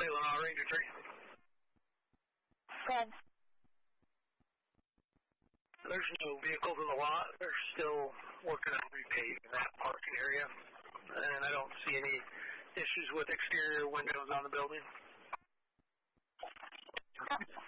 Leelanau, Ranger 3. Good. There's no vehicles in the lot. They're still working on repaving that parking area. And I don't see any issues with exterior windows on the building.